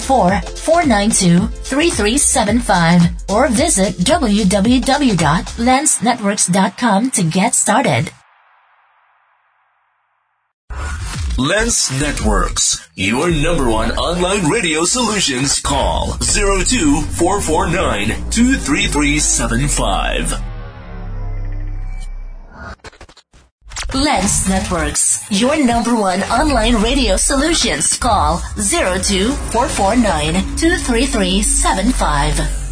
234-492-3375 or visit www.lensnetworks.com to get started. Lens Networks, your number one online radio solutions. Call 02-449-23375. Lens Networks, your number one online radio solutions. Call 02-449-23375.